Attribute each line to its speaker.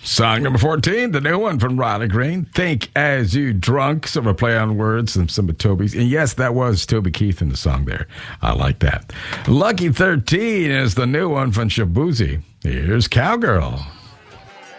Speaker 1: Song number 14, the new one from Riley Green, Think As You Drunk. Some of a play on words and some of Toby's. And yes, that was Toby Keith in the song there. I like that. Lucky 13 is the new one from Shabuzi. Here's Cowgirl.